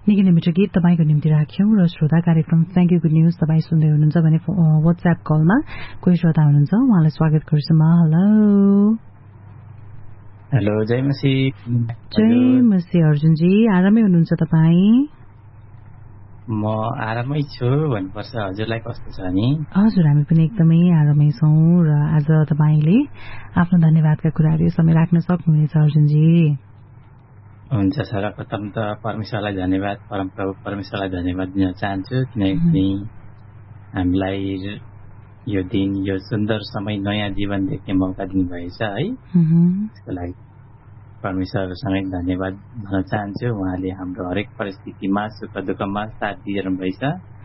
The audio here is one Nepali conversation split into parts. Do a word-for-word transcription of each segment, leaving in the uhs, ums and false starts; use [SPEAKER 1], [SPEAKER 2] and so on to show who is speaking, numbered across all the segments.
[SPEAKER 1] निकै नै मिठो गीत तपाईको निम्ति राख्यौं र श्रोता कार्यक्रम थ्यांक यू गुड न्यूज तपाई सुन्दै हुनुहुन्छ भने व्हाट्सएप कलमा कोही श्रोता हुनुहुन्छ उहाँलाई स्वागत गर्छु म। हेलो
[SPEAKER 2] हेलो जय मसी।
[SPEAKER 1] जय मसी अर्जुनजी, आरामै हुनुहुन्छ तपाई?
[SPEAKER 2] म आरामै छु भन्नुपर्छ, हजुरलाई कस्तो छ नि?
[SPEAKER 1] हजुर हामी पनि एकदमै आरामै छौं र आज तपाईले आफ्नो धन्यवादका कुराहरु यो समय राख्न सक्नुहुनेछ अर्जुनजी।
[SPEAKER 2] हुन्छ सर्वप्रथम त परमेश्वरलाई धन्यवाद, परमप्रभु परमेश्वरलाई धन्यवाद दिन चाहन्छु किनकि हामीलाई यो दिन यो सुन्दर समय नयाँ जीवन देख्ने मौका दिनुभएछ है। त्यसको लागि परमेश्वरसँगै धन्यवाद भन्न चाहन्छु। उहाँले हाम्रो हरेक परिस्थितिमा सुख दुःखमा साथ दिइरहनु भएछ।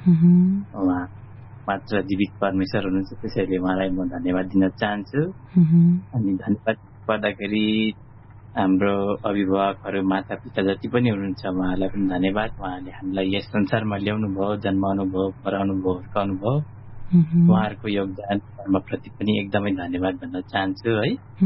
[SPEAKER 2] उहाँ मात्र जीवित परमेश्वर हुनुहुन्छ, त्यसैले उहाँलाई म धन्यवाद दिन चाहन्छु। अनि धन्यवाद पर्दाखेरि हाम्रो अभिभावकहरू माता पिता जति पनि हुनुहुन्छ उहाँहरूलाई पनि धन्यवाद। उहाँले हामीलाई यस संसारमा ल्याउनु भयो, जन्माउनु भयो, पढाउनु भयो, हुर्काउनु भयो। उहाँहरूको योगदान कर्मप्रति पनि एकदमै धन्यवाद भन्न चाहन्छु है।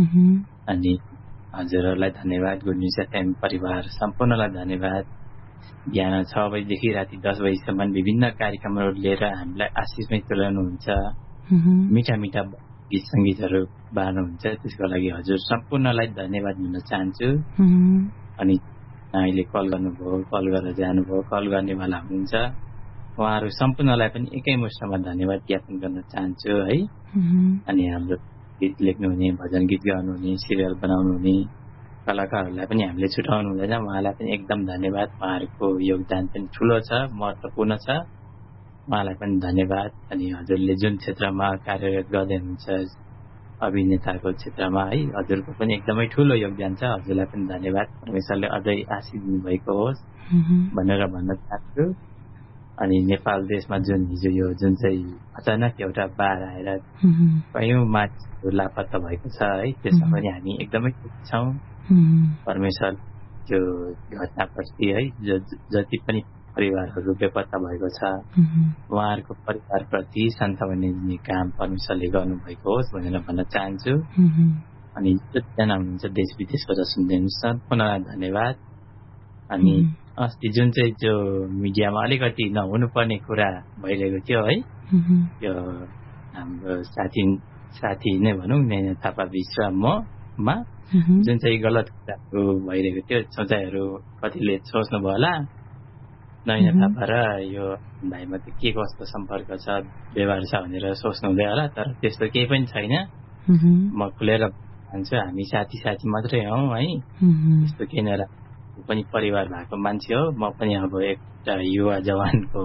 [SPEAKER 2] अनि हजुरहरूलाई धन्यवाद, गुड न्युज एफएम परिवार सम्पूर्णलाई धन्यवाद। बिहान छ बजीदेखि राति दस बजीसम्म विभिन्न कार्यक्रमहरू लिएर हामीलाई आशिषमै तुल्याउनुहुन्छ, मिठा मिठा गीत सङ्गीतहरू बार्नुहुन्छ, त्यसको लागि हजुर सम्पूर्णलाई धन्यवाद भन्न चाहन्छु। अनि अहिले कल गर्नुभयो, कल गरेर जानुभयो, कल गर्नेवाला हुनुहुन्छ उहाँहरू सम्पूर्णलाई पनि एकै मुष्टमा धन्यवाद ज्ञापन गर्न चाहन्छु है। अनि हाम्रो गीत लेख्नुहुने, भजन गीत गाउनुहुने, सिरियल बनाउनुहुने कलाकारहरूलाई पनि हामीले छुटाउनु हुँदैन, उहाँलाई पनि एकदम धन्यवाद। उहाँहरूको योगदान पनि ठुलो छ, महत्त्वपूर्ण छ, उहाँलाई पनि धन्यवाद। अनि हजुरले जुन क्षेत्रमा कार्यरत गर्दै हुनुहुन्छ अभिनेताको क्षेत्रमा है, हजुरको पनि एकदमै ठुलो योगदान छ, हजुरलाई पनि धन्यवाद। परमेश्वरले अझै आशीष दिनुभएको होस् भनेर भन्न चाहन्छु। अनि नेपाल देशमा जुन हिजो यो जुन चाहिँ अचानक एउटा बाढ आएर कयौं मानिसहरू लापत्ता भएको छ है, त्यसमा पनि हामी एकदमै खुसी छौँ। परमेश्वर त्यो घटनाप्रति है जति पनि परिवारहरू बेपत्ता भएको छ उहाँहरूको परिवारप्रति सान्त्वना दिने काम परमेश्वरले गर्नुभएको होस् भनेर भन्न चाहन्छु। अनि जतिजना हुनुहुन्छ देश विदेशबाट सुन्दै हुनुहुन्छ सम्पूर्णलाई धन्यवाद। अनि अस्ति जुन चाहिँ जो मिडियामा अलिकति नहुनुपर्ने कुरा भइरहेको थियो है, यो हाम्रो साथी साथी नै भनौँ नैना थापा बिच र ममा जुन चाहिँ गलत कुराहरू भइरहेको थियो, सोचाइहरू कतिले सोच्नु भयो होला नैना थापा र यो भाइमा त के कस्तो सम्पर्क छ, व्यवहार छ भनेर सोच्नु हुँदै होला, तर त्यस्तो केही पनि छैन। म खुलेर भन्छु हामी साथी साथी मात्रै हौ है, त्यस्तो केही नराम्रो पनि परिवार भएको मान्छे हो। म पनि अब एउटा युवा जवानको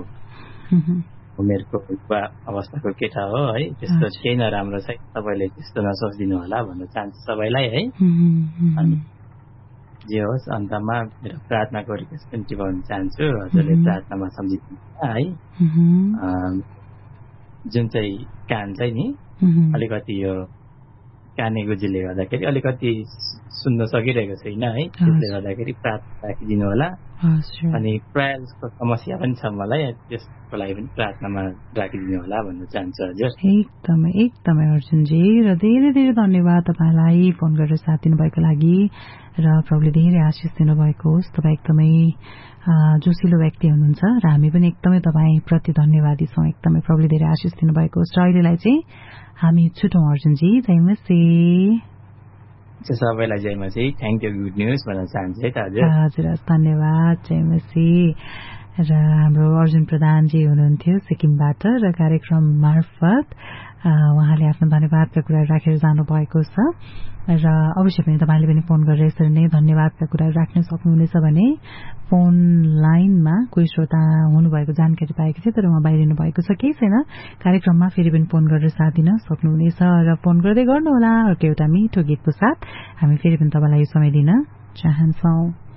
[SPEAKER 2] उमेरको युवा अवस्थाको केटा हो है, त्यस्तो केही नराम्रो छ, तपाईँले त्यस्तो नसोचिदिनु होला भन्न चाहन्छु सबैलाई है। अनि जे होस् अन्तमा मेरो प्रार्थनाको रिक्वेस्ट पनि टिपाउन चाहन्छु, हजुरले प्रार्थनामा सम्झिदिनु है। जुन चाहिँ कान चाहिँ नि अलिकति यो काने गुजीले गर्दाखेरि अलिकति सुन्न सकिरहेको छैन है, त्यसले गर्दाखेरि प्रार्थना राखिदिनु होला। अनि प्रायको समस्या पनि छ मलाई, त्यसको लागि पनि प्रार्थनामा राखिदिनु होला भन्न चाहन्छु हजुर।
[SPEAKER 1] एकदमै एकदमै अर्जुनजी, र धेरै धेरै धन्यवाद तपाईँलाई फोन गरेर साथ दिनुभएको लागि र प्रभुले धेरै आशिष दिनुभएको होस्। तपाईँ एकदमै जोसिलो व्यक्ति हुनुहुन्छ र हामी पनि एकदमै तपाईँ प्रति धन्यवादी छौँ, एकदमै प्रभुले धेरै आशिष दिनुभएको होस्। र अहिलेलाई चाहिँ हामी छुटौँ अर्जुनजी, जय मसी।
[SPEAKER 2] सबैलाई जय मसी, थ्याङ्क यू, गुड न्युज भन्न चाहन्छु है त हजुर।
[SPEAKER 1] हजुर धन्यवाद, जय मसी। र हाम्रो अर्जुन प्रधानजी हुनुहुन्थ्यो सिक्किमबाट र कार्यक्रम मार्फत उहाँले आफ्नो धन्यवादका कुरा राखेर जानुभएको छ। र अवश्य पनि तपाईँले पनि फोन गरेर यसरी नै धन्यवादका कुरा राख्न सक्नुहुनेछ भने फोन लाइनमा कोही श्रोता हुनुभएको जानकारी पाएको थियो, तर उहाँ बाहिरिनु भएको छ, केही छैन, कार्यक्रममा फेरि पनि फोन गरेर साथ दिन सक्नुहुनेछ र फोन गर्दै गर्नुहोला। अर्को एउटा मिठो गीतको साथ हामी फेरि पनि तपाईँलाई समय दिन चाहन्छौँ।